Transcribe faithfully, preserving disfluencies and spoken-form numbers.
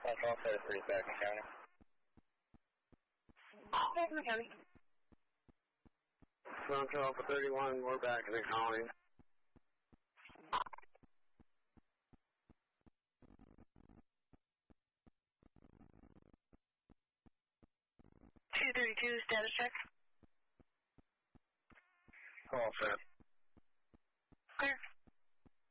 Control set three, Back County. Back County. Control for thirty-one, we're back in the county. two thirty-two, status check. All set. Clear.